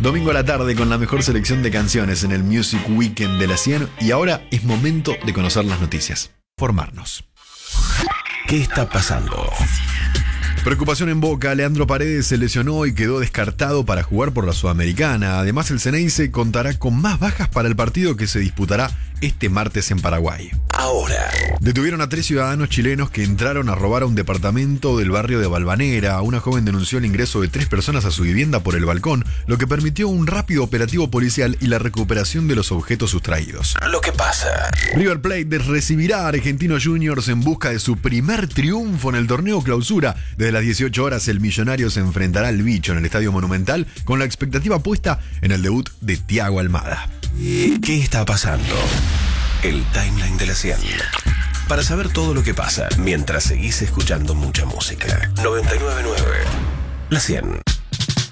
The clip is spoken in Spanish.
Domingo a la tarde con la mejor selección de canciones en el Music Weekend de la 100 y ahora es momento de conocer las noticias. Formarnos. ¿Qué está pasando? Preocupación en Boca, Leandro Paredes se lesionó y quedó descartado para jugar por la Sudamericana. Además, el Ceneice contará con más bajas para el partido que se disputará este martes en Paraguay. Ahora. Detuvieron a 3 ciudadanos chilenos que entraron a robar a un departamento del barrio de Balvanera. Una joven denunció el ingreso de 3 personas a su vivienda por el balcón, lo que permitió un rápido operativo policial y la recuperación de los objetos sustraídos. Lo que pasa. River Plate recibirá a Argentinos Juniors en busca de su primer triunfo en el torneo Clausura. Desde las 18 horas el Millonario se enfrentará al Bicho en el Estadio Monumental con la expectativa puesta en el debut de Thiago Almada. ¿Qué está pasando? El timeline de la 100. Para saber todo lo que pasa mientras seguís escuchando mucha música. 99.9 La 100.